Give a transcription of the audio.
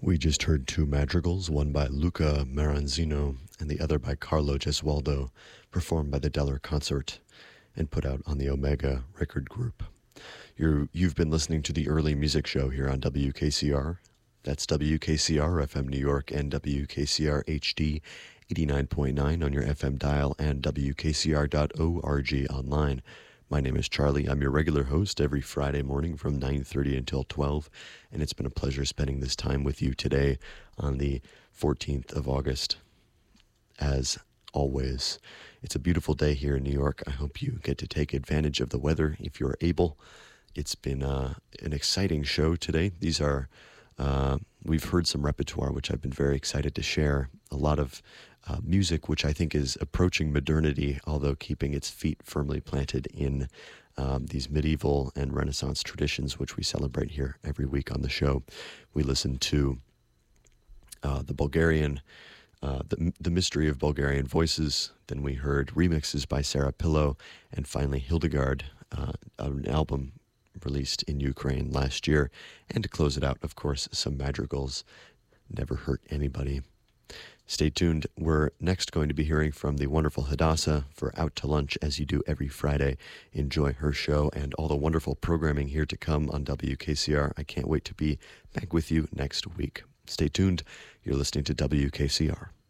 We just heard two madrigals, one by Luca Maranzino and the other by Carlo Gesualdo, performed by the Deller Consort and put out on the Omega Record Group. You've been listening to the Early Music Show here on WKCR. That's WKCR FM New York and WKCR HD 89.9 on your FM dial and WKCR.org online. My name is Charlie. I'm your regular host every Friday morning from 9:30 until 12, and it's been a pleasure spending this time with you today on the 14th of August. As always, it's a beautiful day here in New York. I hope you get to take advantage of the weather if you're able. It's been an exciting show today. We've heard some repertoire, which I've been very excited to share. A lot of music, which I think is approaching modernity, although keeping its feet firmly planted in these medieval and Renaissance traditions, which we celebrate here every week on the show. We listened to the Bulgarian, the Mystery of Bulgarian Voices. Then we heard remixes by Sarah Pillow, and finally Hildegard, an album released in Ukraine last year. And to close it out, of course, some madrigals, Never Hurt Anybody. Stay tuned. We're next going to be hearing from the wonderful Hadassah for Out to Lunch, as you do every Friday. Enjoy her show and all the wonderful programming here to come on WKCR. I can't wait to be back with you next week. Stay tuned. You're listening to WKCR.